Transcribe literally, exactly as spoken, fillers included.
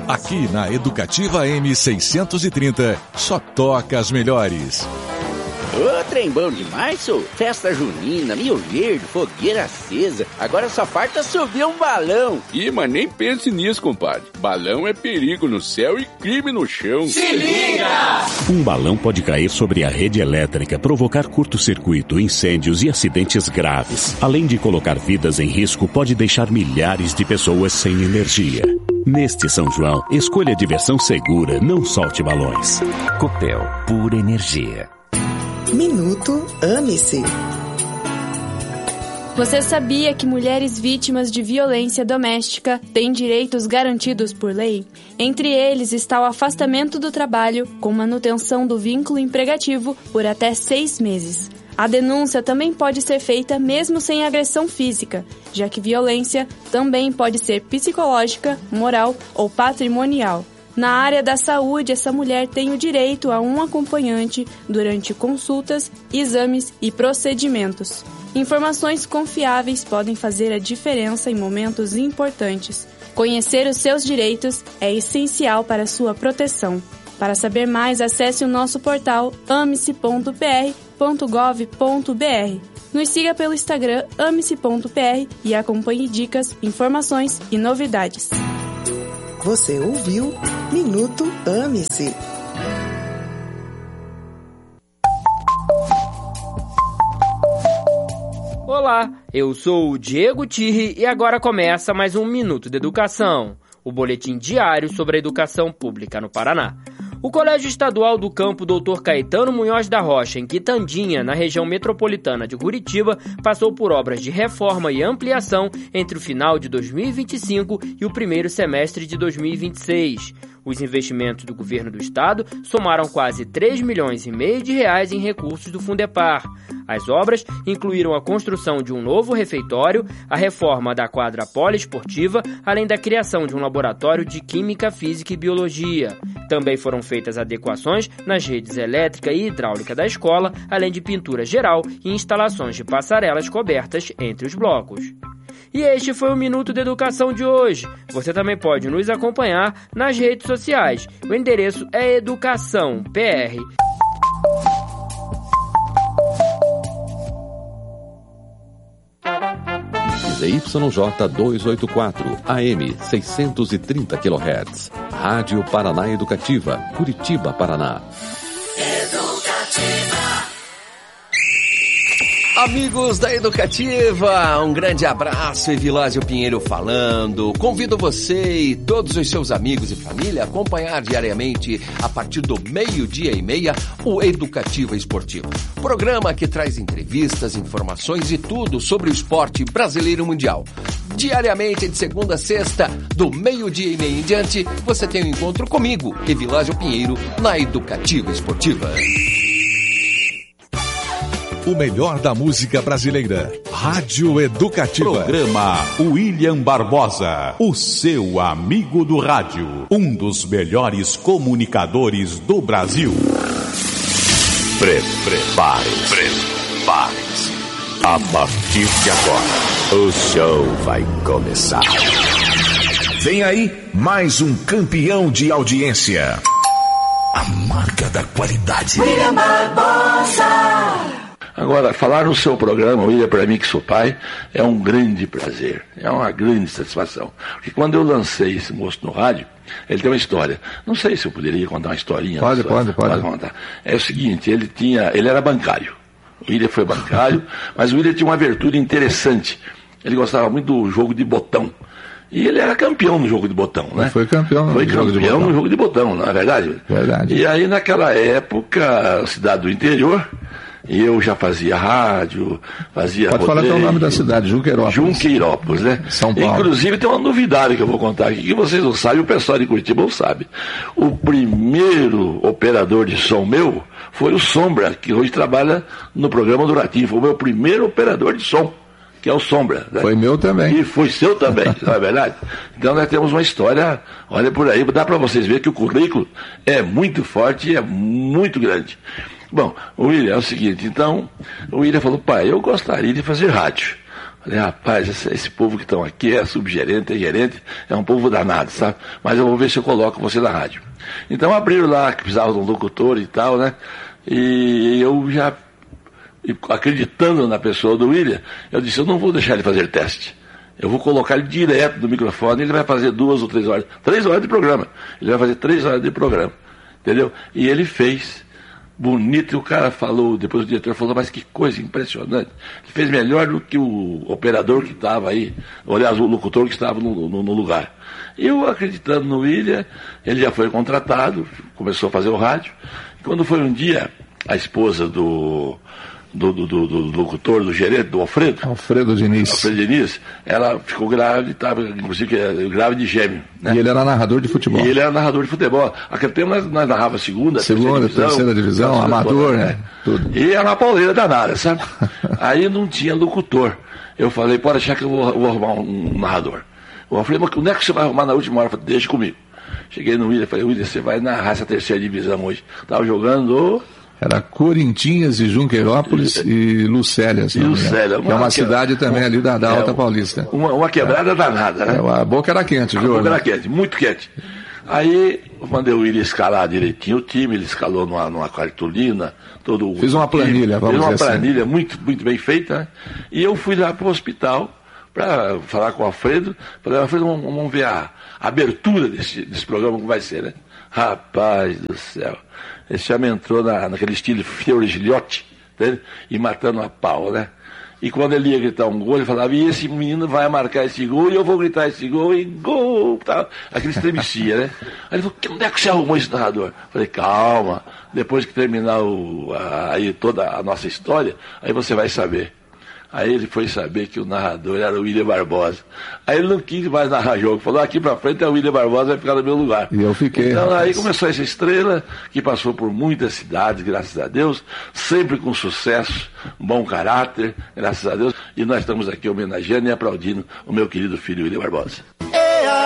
Aqui na Educativa M seiscentos e trinta, só toca as melhores. Ô, trem bom demais, sou. Festa junina, Rio Verde, fogueira acesa. Agora só falta subir um balão. Ih, mas nem pense nisso, compadre. Balão é perigo no céu e crime no chão. Se liga! Um balão pode cair sobre a rede elétrica, provocar curto-circuito, incêndios e acidentes graves. Além de colocar vidas em risco, pode deixar milhares de pessoas sem energia. Neste São João, escolha diversão segura, não solte balões. Copel, pura energia. Minuto Ame-se. Você sabia que mulheres vítimas de violência doméstica têm direitos garantidos por lei? Entre eles está o afastamento do trabalho com manutenção do vínculo emregativo por até seis meses. A denúncia também pode ser feita mesmo sem agressão física, já que violência também pode ser psicológica, moral ou patrimonial. Na área da saúde, essa mulher tem o direito a um acompanhante durante consultas, exames e procedimentos. Informações confiáveis podem fazer a diferença em momentos importantes. Conhecer os seus direitos é essencial para a sua proteção. Para saber mais, acesse o nosso portal ame-se ponto p r ponto gov ponto b r. Nos siga pelo Instagram ame-se ponto p r e acompanhe dicas, informações e novidades. Você ouviu Minuto Ame-se. Olá, eu sou o Diego Tirri e agora começa mais um Minuto de Educação, o boletim diário sobre a educação pública no Paraná. O Colégio Estadual do Campo doutor Caetano Munhoz da Rocha, em Quitandinha, na região metropolitana de Curitiba, passou por obras de reforma e ampliação entre o final de dois mil e vinte e cinco e o primeiro semestre de dois mil e vinte e seis. Os investimentos do governo do estado somaram quase três milhões e meio de reais em recursos do Fundepar. As obras incluíram a construção de um novo refeitório, a reforma da quadra poliesportiva, além da criação de um laboratório de Química, Física e Biologia. Também foram feitas adequações nas redes elétrica e hidráulica da escola, além de pintura geral e instalações de passarelas cobertas entre os blocos. E este foi o Minuto de Educação de hoje. Você também pode nos acompanhar nas redes sociais. O endereço é Educação P R. Y J duzentos e oitenta e quatro, A M seiscentos e trinta quilohertz. Rádio Paraná Educativa, Curitiba, Paraná. Amigos da Educativa, um grande abraço, Evilásio Pinheiro falando. Convido você e todos os seus amigos e família a acompanhar diariamente, a partir do meio-dia e meia, o Educativa Esportivo. Programa que traz entrevistas, informações e tudo sobre o esporte brasileiro mundial. Diariamente, de segunda a sexta, do meio-dia e meia em diante, você tem um encontro comigo, Evilásio Pinheiro, na Educativa Esportiva. O melhor da música brasileira. Rádio Educativa. Programa William Barbosa, o seu amigo do rádio. Um dos melhores comunicadores do Brasil. Prepare-se. Prepare-se. A partir de agora, o show vai começar. Vem aí mais um campeão de audiência. A marca da qualidade. William Barbosa. Agora, falar no seu programa, William, para mim que sou pai, é um grande prazer, é uma grande satisfação. Porque quando eu lancei esse moço no rádio, ele tem uma história. Não sei se eu poderia contar uma historinha. Pode, pode, pode. Pode contar. É o seguinte, ele tinha, ele era bancário. O William foi bancário, mas o William tinha uma virtude interessante. Ele gostava muito do jogo de botão. E ele era campeão no jogo de botão, né? Foi campeão no Foi jogo de campeão botão. no jogo de botão, não é verdade? Verdade. E aí, naquela época, cidade do interior, e eu já fazia rádio, fazia Pode rodeio, falar até o nome da cidade, Junqueirópolis. Junqueirópolis, né? São Paulo. Inclusive tem uma novidade que eu vou contar aqui, que vocês não sabem, o pessoal de Curitiba não sabe. O primeiro operador de som meu foi o Sombra, que hoje trabalha no programa do Ratinho. Foi o meu primeiro operador de som, que é o Sombra. Né? Foi meu também. E foi seu também, não é verdade? Então nós temos uma história, olha por aí, dá para vocês verem que o currículo é muito forte e é muito grande. Bom, o William é o seguinte, então, o William falou, pai, eu gostaria de fazer rádio. Falei, rapaz, esse, esse povo que estão aqui é subgerente, é gerente, é um povo danado, sabe? Mas eu vou ver se eu coloco você na rádio. Então abriram lá que precisava de um locutor e tal, né? E eu já, acreditando na pessoa do William, eu disse, eu não vou deixar ele fazer teste. Eu vou colocar ele direto no microfone, ele vai fazer duas ou três horas, três horas de programa. Ele vai fazer três horas de programa, entendeu? E ele fez. Bonito, e o cara falou, depois o diretor falou, mas que coisa impressionante. Ele fez melhor do que o operador que estava aí, aliás, o locutor que estava no, no, no lugar. Eu, acreditando no William, ele já foi contratado, começou a fazer o rádio. E quando foi um dia, a esposa do, do, do, do, do locutor, do gerente, do Alfredo. Alfredo Diniz. Alfredo Diniz, ela ficou grávida, estava, inclusive, grávida de gêmeo. Né? E ele era narrador de futebol. E ele era narrador de futebol. Aquele tempo nós, nós narrava a segunda, segunda, terceira divisão, terceira divisão terceira amador, né? né? Tudo. E era uma pauleira danada, sabe? Aí não tinha locutor. Eu falei, pode achar que eu vou, vou arrumar um, um narrador. Eu falei, mas onde é que você vai arrumar na última hora? Eu falei, deixa comigo. Cheguei no William, falei, William, você vai narrar essa terceira divisão hoje. Estava jogando... Era Corintinhas e Junqueirópolis e Lucélia. E Lucélia. Que é uma cidade também ali da, da Alta é, Paulista. Uma, uma quebrada é. danada, né? É, a boca era quente, viu? A boca era quente, muito quente. Aí, eu mandei o William escalar direitinho o time, ele escalou numa, numa cartolina, todo Fiz uma planilha, vamos dizer Fiz uma planilha assim. muito, muito bem feita, né? E eu fui lá pro hospital para falar com o Alfredo. Falei, Alfredo, vamos, vamos ver a abertura desse, desse programa, como vai ser, né? Rapaz do céu. Esse homem entrou na, naquele estilo Fiore Gilhote, né? E matando a pau, né? E quando ele ia gritar um gol, ele falava, e esse menino vai marcar esse gol, e eu vou gritar esse gol, e gol, tal. Aquele estremecia, né? Aí ele falou, onde é que você arrumou esse narrador? Falei, calma, depois que terminar o, a, aí toda a nossa história, aí você vai saber. Aí ele foi saber que o narrador era o William Barbosa. Aí ele não quis mais narrar jogo. Falou, aqui pra frente é o William Barbosa, vai ficar no meu lugar. E eu fiquei. Então aí começou essa estrela, que passou por muitas cidades, graças a Deus, sempre com sucesso, bom caráter, graças a Deus. E nós estamos aqui homenageando e aplaudindo o meu querido filho William Barbosa.